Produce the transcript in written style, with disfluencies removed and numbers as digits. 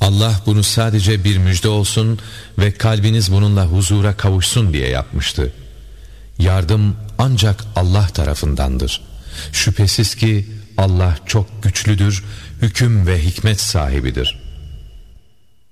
Allah bunu sadece bir müjde olsun ve kalbiniz bununla huzura kavuşsun diye yapmıştı. Yardım ancak Allah tarafındandır. Şüphesiz ki Allah çok güçlüdür, hüküm ve hikmet sahibidir.